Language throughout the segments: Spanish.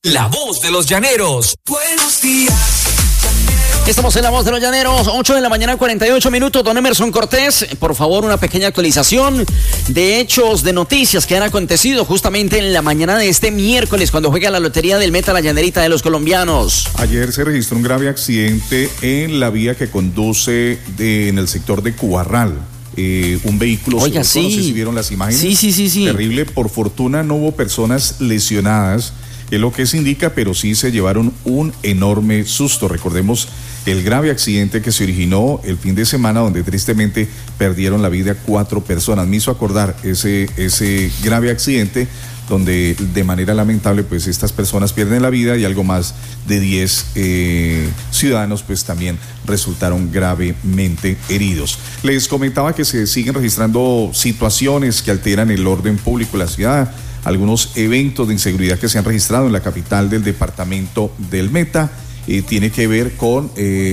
La voz de los llaneros. Buenos días. Estamos en La Voz de los Llaneros, 8 de la mañana, 48 minutos. Don Emerson Cortés, por favor, una pequeña actualización de hechos, de noticias que han acontecido justamente en la mañana de este miércoles cuando juega la lotería del Meta, la Llanerita de los colombianos. Ayer se registró un grave accidente en la vía que conduce en el sector de Cubarral. Un vehículo, oiga, sí. No sé si vieron las imágenes. Sí. Terrible, por fortuna no hubo personas lesionadas, es lo que se indica, pero sí se llevaron un enorme susto. Recordemos el grave accidente que se originó el fin de semana, donde tristemente perdieron la vida 4 personas. Me hizo acordar ese grave accidente, donde de manera lamentable pues estas personas pierden la vida y algo más de 10 ciudadanos pues también resultaron gravemente heridos. Les comentaba que se siguen registrando situaciones que alteran el orden público de la ciudad, algunos eventos de inseguridad que se han registrado en la capital del departamento del Meta. Tiene que ver con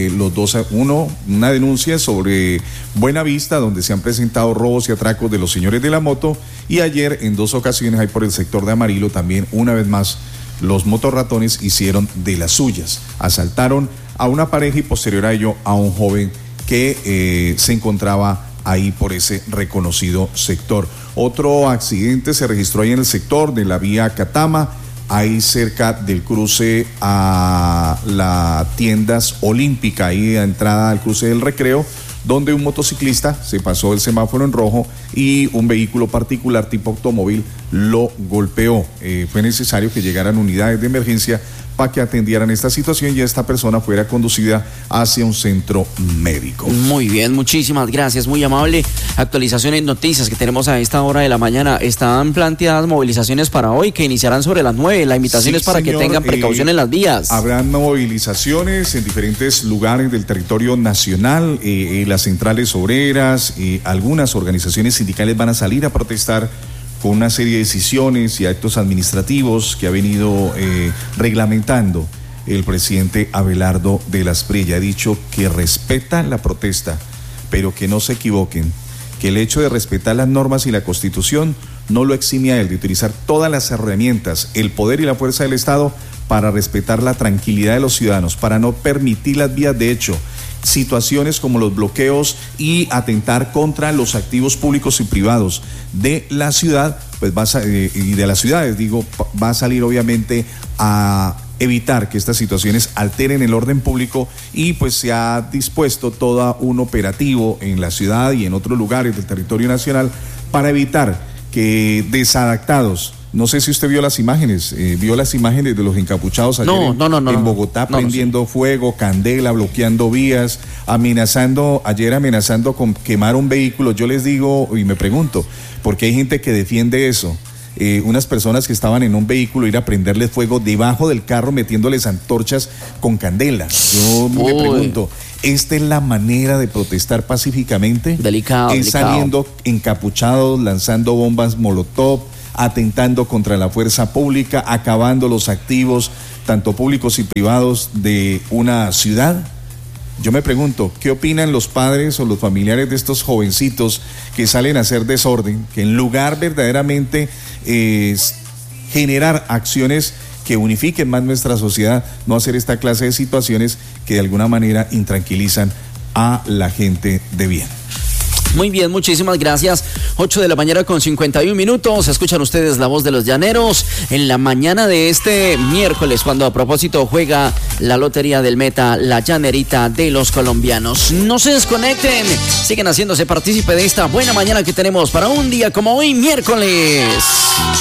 una denuncia sobre Buenavista, donde se han presentado robos y atracos de los señores de la moto, y ayer en 2 ocasiones, ahí por el sector de Amarillo, también una vez más los motorratones hicieron de las suyas, asaltaron a una pareja y posterior a ello a un joven que se encontraba ahí por ese reconocido sector. Otro accidente se registró ahí en el sector de la vía Catama, ahí cerca del cruce a la Tiendas Olímpica, ahí a entrada al cruce del Recreo, donde un motociclista se pasó el semáforo en rojo y un vehículo particular tipo automóvil lo golpeó. Fue necesario que llegaran unidades de emergencia para que atendieran esta situación y esta persona fuera conducida hacia un centro médico. Muy bien, muchísimas gracias, muy amable. Actualizaciones, noticias que tenemos a esta hora de la mañana. Están planteadas movilizaciones para hoy que iniciarán sobre las 9. La invitación es para que tengan precaución en las vías. Habrán movilizaciones en diferentes lugares del territorio nacional. Las centrales obreras, algunas organizaciones sindicales van a salir a protestar con una serie de decisiones y actos administrativos que ha venido reglamentando el presidente Abelardo de las Prilla. Ha dicho que respeta la protesta, pero que no se equivoquen, que el hecho de respetar las normas y la Constitución no lo exime a él de utilizar todas las herramientas, el poder y la fuerza del Estado para respetar la tranquilidad de los ciudadanos, para no permitir las vías de hecho, situaciones como los bloqueos y atentar contra los activos públicos y privados de la ciudad, pues y de las ciudades, va a salir obviamente a evitar que estas situaciones alteren el orden público y pues se ha dispuesto todo un operativo en la ciudad y en otros lugares del territorio nacional para evitar que desadaptados. No sé si usted vio las imágenes de los encapuchados ayer en Bogotá, prendiendo fuego, candela, bloqueando vías, amenazando con quemar un vehículo. Yo les digo y me pregunto, ¿por qué hay gente que defiende eso? Unas personas que estaban en un vehículo ir a prenderles fuego debajo del carro metiéndoles antorchas con candela. Yo me pregunto, ¿esta es la manera de protestar pacíficamente? Delicado. Saliendo encapuchados, lanzando bombas molotov, atentando contra la fuerza pública, acabando los activos, tanto públicos y privados, de una ciudad. Yo me pregunto, ¿qué opinan los padres o los familiares de estos jovencitos que salen a hacer desorden, que en lugar verdaderamente generar acciones que unifiquen más nuestra sociedad, no hacer esta clase de situaciones que de alguna manera intranquilizan a la gente de bien? Muy bien, muchísimas gracias. 8 de la mañana con 51 minutos. Escuchan ustedes La Voz de los Llaneros en la mañana de este miércoles, cuando a propósito juega la lotería del Meta, la Llanerita de los colombianos. No se desconecten, siguen haciéndose partícipe de esta buena mañana que tenemos para un día como hoy, miércoles.